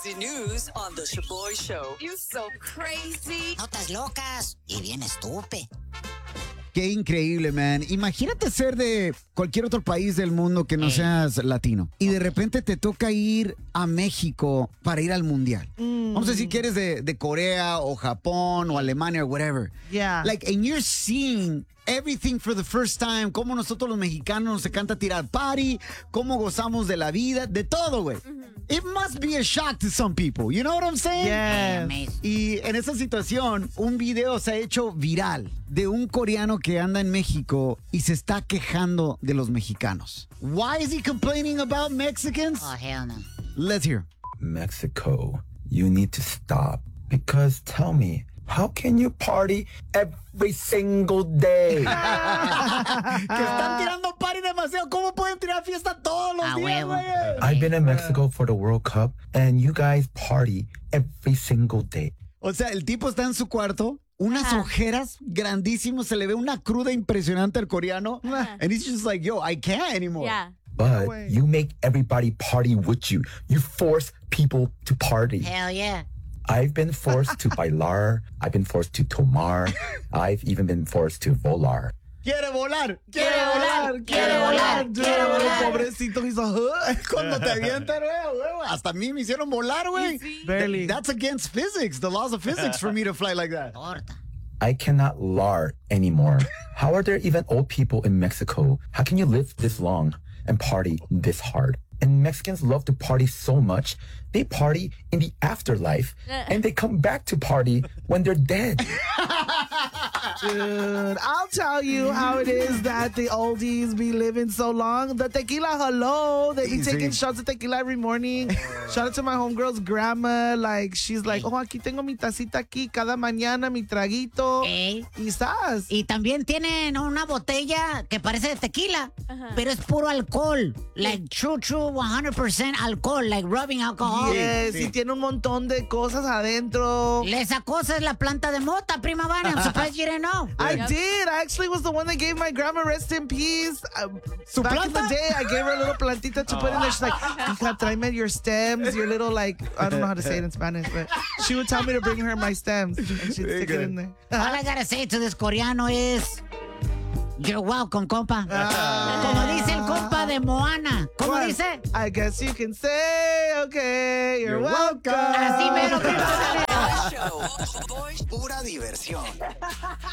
crazy news on the Shaboy Show. You're so crazy. Notas locas y bien estúpido. Qué increíble, man. Imagínate ser de cualquier otro país del mundo que no seas latino. Y de repente te toca ir a México para ir al mundial. Vamos a decir que eres de Corea o Japón o Alemania o whatever. Yeah. Like, and you're seeing everything for the first time. Cómo nosotros los mexicanos nos encanta tirar party. Cómo gozamos de la vida. De todo, güey. It must be a shock to some people. You know what I'm saying? Yes. Y en esa situación, un video se ha hecho viral de un coreano que anda en México y se está quejando de los mexicanos. Why is he complaining about Mexicans? Oh, hell no. Let's hear. Mexico, you need to stop. Because tell me, how can you party every single day? Que están tirando party demasiado. ¿Cómo pueden tirar fiesta todos los A días, huevo. güey? I've been in Mexico for the World Cup, and you guys party every single day. O sea, el tipo está en su cuarto, unas ojeras grandísimas, se le ve una cruda impresionante al coreano. And he's just like, yo, I can't anymore. Yeah. But way. you make everybody party with you. You force people to party. Hell yeah. I've been forced to bailar. I've been forced to tomar. I've even been forced to volar. Quiere volar, quiere volar, quiere volar, quiere volar. Pobrecito, he's a Cuando te avientan, güey, hasta a mí me hicieron volar, güey. Barely. That's against physics, the laws of physics for me to fly like that. Torta. I cannot lar anymore. How are there even old people in Mexico? How can you live this long and party this hard? And Mexicans love to party so much, they party in the afterlife and they come back to party when they're dead. Dude, I'll tell you how it is that the oldies be living so long. The tequila, hello. They be Easy. taking shots of tequila every morning. Shout out to my homegirl's grandma. Like, she's like, oh, aquí tengo mi tacita aquí cada mañana, mi traguito. Ey. Y estás. Y también tienen una botella que parece de tequila, pero es puro alcohol. Like true 100% alcohol, like rubbing alcohol. Yes, sí. y tiene un montón de cosas adentro. Esa cosa es la planta de mota, prima Vania. I'm surprised you didn't know. I did. I actually was the one that gave my grandma rest in peace. ¿Su Back in the planta? day, I gave her a little plantita to put in there. She's like, hija, tráeme your stems, your little, like, I don't know how to say it in Spanish, but she would tell me to bring her my stems, and she'd stick it in there. All I gotta say to this coreano is, you're welcome, compa. Como dice el compa de Moana. ¿Cómo What? dice? I guess you can say, okay, you're welcome. Así mero, prima Vania. Show. Shaboy, pura diversión.